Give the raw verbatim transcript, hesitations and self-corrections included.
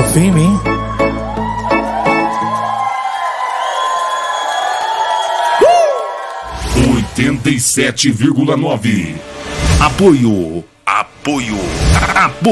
Confia em mim. oitenta e sete vírgula nove. Apoio. Apoio. Apoio.